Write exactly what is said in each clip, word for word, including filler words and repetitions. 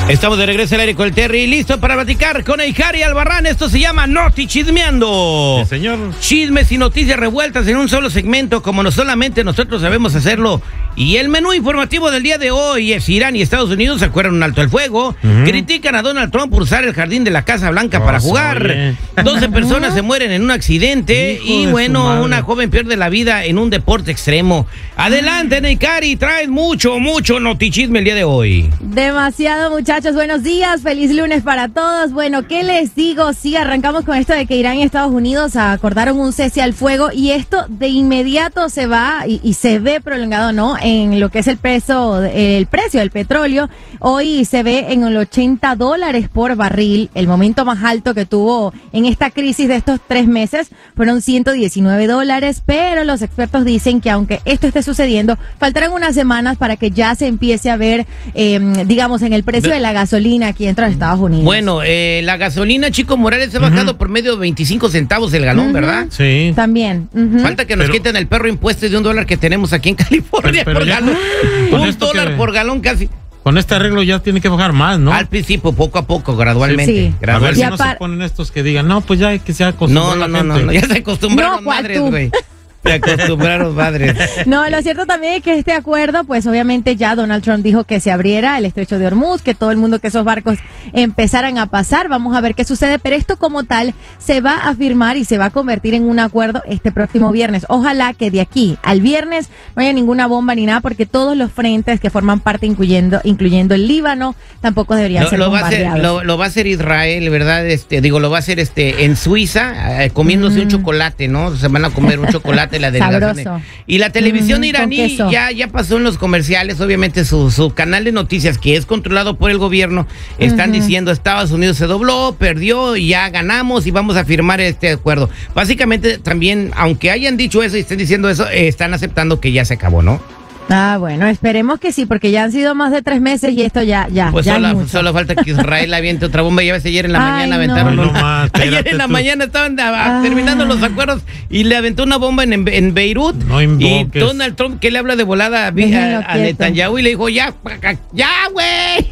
Estamos de regreso al aire con el Terry, listo para platicar con Eijari Albarrán. Esto se llama Noti Chismeando. Sí, señor. Chismes y noticias revueltas en un solo segmento, como no solamente nosotros sabemos hacerlo. Y el menú informativo del día de hoy es: Irán y Estados Unidos acuerdan un alto al fuego, uh-huh. critican a Donald Trump por usar el jardín de la Casa Blanca oh, para jugar, oye. doce personas se mueren en un accidente Hijo y bueno, una joven pierde la vida en un deporte extremo. Adelante, Eijari, traes mucho, mucho notichisme el día de hoy. Demasiado, muchachos, buenos días, feliz lunes para todos. Bueno, ¿qué les digo? Sí, arrancamos con esto de que Irán y Estados Unidos acordaron un cese al fuego y esto de inmediato se va y, y se ve prolongado, ¿no? En lo que es el peso, el precio del petróleo. Hoy se ve en el ochenta dólares por barril. El momento más alto que tuvo en esta crisis de estos tres meses fueron ciento diecinueve dólares, pero los expertos dicen que aunque esto esté sucediendo, faltarán unas semanas para que ya se empiece a ver, eh, digamos, en el precio de la gasolina aquí dentro de Estados Unidos. Bueno, eh, la gasolina, Chico Morales, se ha bajado uh-huh. por medio de veinticinco centavos el galón, uh-huh. ¿verdad? Sí. También. Uh-huh. Falta que nos pero, quiten el perro impuesto de un dólar que tenemos aquí en California. Pero, pero por ya, galón. Un dólar que, por galón casi. Con este arreglo ya tiene que bajar más, ¿no? Al principio, poco a poco, gradualmente. Sí. gradualmente. A ver si no se ponen estos que digan, no, pues ya hay que se acostumbraron. No, no, no, no, no, ya se acostumbraron no, madres, güey. Se acostumbraron madres. No, lo cierto también es que este acuerdo, pues obviamente ya Donald Trump dijo que se abriera el estrecho de Hormuz, que todo el mundo, que esos barcos empezaran a pasar. Vamos a ver qué sucede, pero esto como tal se va a firmar y se va a convertir en un acuerdo este próximo viernes. Ojalá que de aquí al viernes no haya ninguna bomba ni nada, porque todos los frentes que forman parte, incluyendo incluyendo el Líbano, tampoco deberían lo, ser lo bombardeados. Va a hacer, lo, lo va a hacer Israel, ¿verdad? Este, digo, lo va a hacer este en Suiza, eh, comiéndose mm. un chocolate, ¿no? Se van a comer un chocolate. La delegación. Y la televisión mm, iraní ya, ya pasó en los comerciales, obviamente su, su canal de noticias, que es controlado por el gobierno, están uh-huh. diciendo Estados Unidos se dobló, perdió y ya ganamos y vamos a firmar este acuerdo. Básicamente también, aunque hayan dicho eso y estén diciendo eso, eh, están aceptando que ya se acabó, ¿no? Ah, bueno, esperemos que sí, porque ya han sido más de tres meses y esto ya, ya, pues ya solo, solo falta que Israel aviente otra bomba. Ya ves, ayer en la Ay, mañana no. aventaron no, una, más, ayer en la tú. mañana estaban a, terminando los acuerdos y le aventó una bomba en, en Beirut. No y Donald Trump, que le habla de volada a, a, a Netanyahu y le dijo, ya, ya, güey.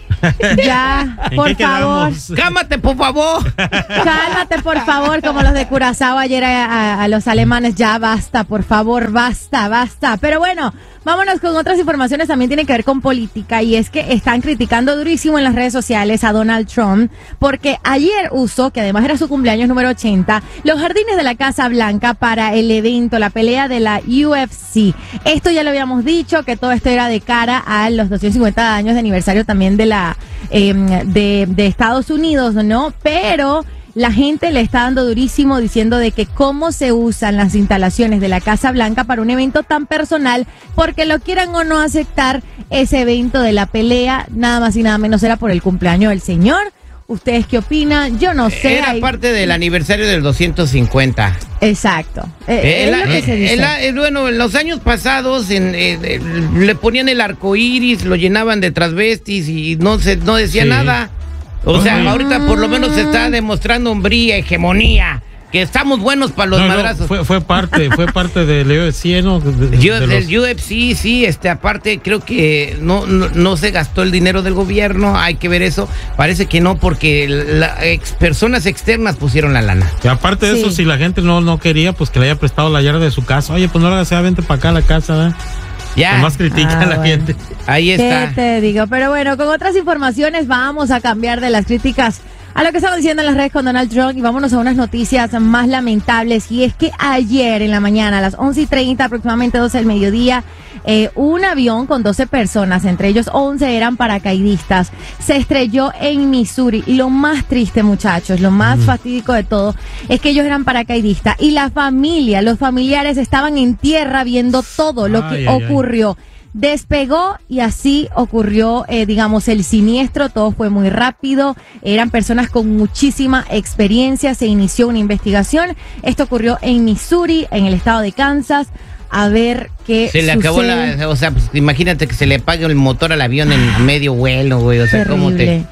Ya, por favor. Cálmate, por favor. Cálmate, por favor, como los de Curazao ayer a, a, a los alemanes. Ya basta, por favor, basta, basta. Pero bueno, vámonos con otras informaciones, también tienen que ver con política, y es que están criticando durísimo en las redes sociales a Donald Trump, porque ayer usó, que además era su cumpleaños número ochenta, los jardines de la Casa Blanca para el evento, la pelea de la U F C. Esto ya lo habíamos dicho, que todo esto era de cara a los doscientos cincuenta años de aniversario también de la eh, de, de Estados Unidos, ¿no? Pero la gente le está dando durísimo diciendo de que cómo se usan las instalaciones de la Casa Blanca para un evento tan personal, porque lo quieran o no aceptar, ese evento de la pelea, nada más y nada menos era por el cumpleaños del señor. ¿Ustedes qué opinan? Yo no sé. Era hay... parte del aniversario del doscientos cincuenta. Exacto. Eh, eh, es la, lo que eh, se dice. La, eh, bueno, en los años pasados en, eh, eh, le ponían el arco iris, lo llenaban de transvestis y no se no decía sí. nada. O sea, Ay. ahorita por lo menos se está demostrando hombría, hegemonía, que estamos buenos para los no, madrazos. No, fue, fue parte, fue parte del U F C, ¿no? De, de, Yo, de del los... U F C, sí, este, aparte creo que no, no, no se gastó el dinero del gobierno, hay que ver eso. Parece que no, porque la, ex, personas externas pusieron la lana. Y aparte de sí. eso, si la gente no, no quería, pues que le haya prestado la llave de su casa. Oye, pues no la sea, vente para acá a la casa, ¿eh? Ya. Más critica ah, a la bueno. gente. Ahí está. ¿Qué te digo? Pero bueno, con otras informaciones vamos a cambiar de las críticas a lo que estamos diciendo en las redes con Donald Trump y vámonos a unas noticias más lamentables. Y es que ayer en la mañana, a las once y treinta, aproximadamente doce del mediodía, eh, un avión con doce personas, entre ellos once eran paracaidistas, se estrelló en Missouri. Y lo más triste, muchachos, lo más mm. fatídico de todo, es que ellos eran paracaidistas y la familia, los familiares estaban en tierra viendo todo lo que ay, ocurrió. Ay. Despegó y así ocurrió, eh, digamos, el siniestro. Todo fue muy rápido. Eran personas con muchísima experiencia. Se inició una investigación. Esto ocurrió en Missouri, en el estado de Kansas. A ver qué Se le sucede. acabó la... O sea, pues imagínate que se le apague el motor al avión en medio vuelo, güey. O sea, Terrible. ¿cómo te...?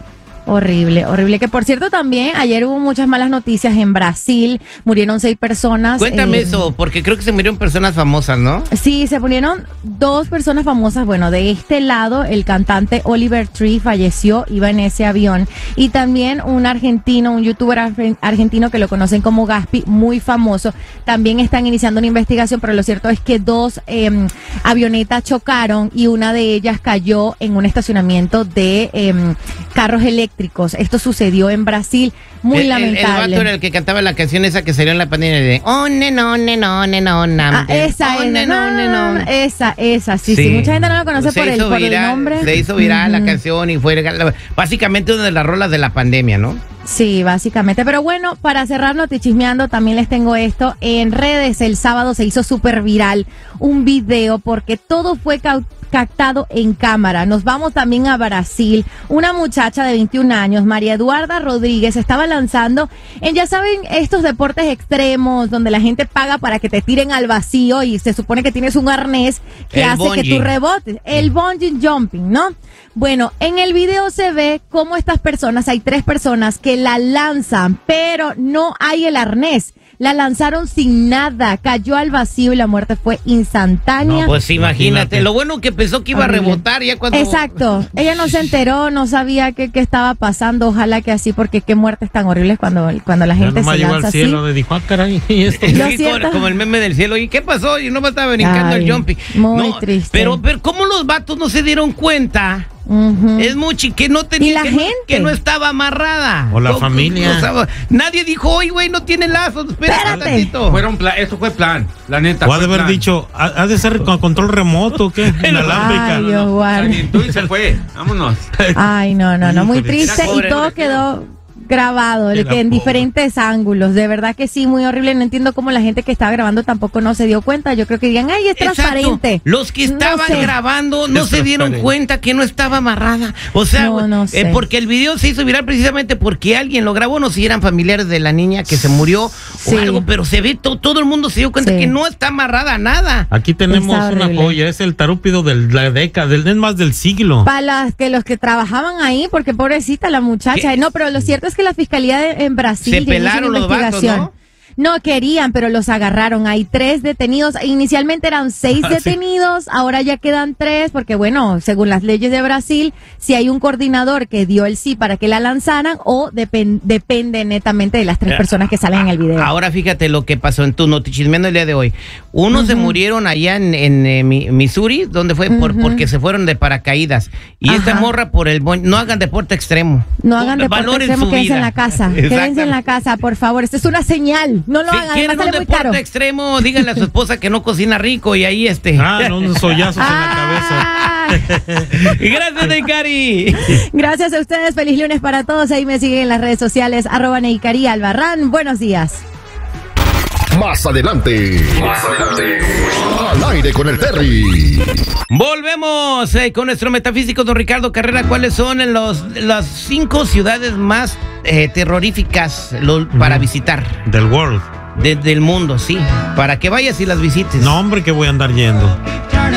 Horrible, horrible. Que por cierto también ayer hubo muchas malas noticias en Brasil. Murieron seis personas. Cuéntame eh, eso, porque creo que se murieron personas famosas, ¿no? Sí, se murieron dos personas famosas. Bueno, de este lado el cantante Oliver Tree falleció, iba en ese avión. Y también un argentino, un youtuber argentino que lo conocen como Gaspi, muy famoso. También están iniciando una investigación, pero lo cierto es que dos eh, avionetas chocaron y una de ellas cayó en un estacionamiento de eh, carros eléctricos. Esto sucedió en Brasil, muy el, lamentable. El, el vato era el que cantaba la canción esa que salió en la pandemia de oh, ne, no, ne, no, ne, no, ah, esa, oh, ne, no, ne, no. esa, esa, sí, sí, sí. Mucha gente no la conoce por el, por viral, el nombre. Se hizo viral uh-huh. la canción y fue básicamente una de las rolas de la pandemia, ¿no? Sí, básicamente. Pero bueno, para cerrar Notichismeando, también les tengo esto. En redes el sábado se hizo súper viral un video porque todo fue cautado captado en cámara. Nos vamos también a Brasil. Una muchacha de veintiún años, María Eduarda Rodríguez, estaba lanzando en, ya saben, estos deportes extremos donde la gente paga para que te tiren al vacío y se supone que tienes un arnés que el hace bungee. que tú rebotes. El bungee jumping, ¿no? Bueno, en el video se ve cómo estas personas, hay tres personas que la lanzan, pero no hay el arnés. La lanzaron sin nada, cayó al vacío y la muerte fue instantánea. No, pues imagínate, lo bueno que pensó que iba Horrible. a rebotar ya cuando... Exacto, ella no se enteró, no sabía qué, qué estaba pasando, ojalá que así, porque qué muertes tan horribles cuando, cuando la gente se lanza así. Cielo, de dijo, ah, caray, y esto. Sí, como, como el meme del cielo, ¿y qué pasó? Y no me estaba brincando Ay, el jumping. Muy no, triste. Pero, pero, ¿cómo los vatos no se dieron cuenta? Uh-huh. Es mucho que no tenía, ¿Y la que, gente? No, que no estaba amarrada. O la no, familia. No, no, nadie dijo, oye, güey, no tiene lazos. Espérate. Fueron plan, eso fue plan, la neta. O ha de haber plan. dicho, ha de ser con control remoto, ¿qué? Inalámbrica. Ay, Dios, guarde. Tú y se fue, vámonos. Ay, no, no, no, muy triste y todo quedó grabado, el que en pobre. diferentes ángulos, de verdad que sí, muy horrible. No entiendo cómo la gente que estaba grabando tampoco no se dio cuenta. Yo creo que digan, ay, es Exacto. transparente. Los que estaban no sé. grabando no es se dieron cuenta que no estaba amarrada. O sea, no, no sé. eh, porque el video se hizo viral precisamente porque alguien lo grabó, no sé si eran familiares de la niña que se murió sí. o algo, pero se ve, to, todo el mundo se dio cuenta sí. que no está amarrada a nada. Aquí tenemos una joya, es el tarúpido de la década, del es más del siglo. Para las que los que trabajaban ahí, porque pobrecita la muchacha. ¿Qué? No, pero lo cierto es que la fiscalía de en Brasil se pelaron los vatos, ¿no? No querían, pero los agarraron. Hay tres detenidos. Inicialmente eran seis ah, detenidos, sí. ahora ya quedan tres, porque bueno, según las leyes de Brasil, si hay un coordinador que dio el sí para que la lanzaran, o depend, depende netamente de las tres personas que salen en el video. Ahora fíjate lo que pasó en tu Notichismeando el día de hoy. Unos uh-huh. se murieron allá en, en eh, Missouri, donde fue uh-huh. por porque se fueron de paracaídas. Y Ajá. esta morra por el bon... no hagan deporte extremo. No hagan deporte Valoren extremo, quédense en la casa. Quédense en la casa, por favor. Esta es una señal. No lo si hagan, quieren un deporte caro. extremo, díganle a su esposa que no cocina rico y ahí este. Ah, no, unos sollazos ah. en la cabeza. Y gracias, Neikari. Gracias a ustedes, feliz lunes para todos. Ahí me siguen en las redes sociales, arroba Neikari Albarrán. Buenos días. Más adelante. Más adelante. Al aire con el Terry. Volvemos eh, con nuestro metafísico don Ricardo Carrera. ¿Cuáles son los, las cinco ciudades más eh, terroríficas lo, para visitar? Del world. De, del mundo, sí. Para que vayas y las visites. No, hombre, que voy a andar yendo.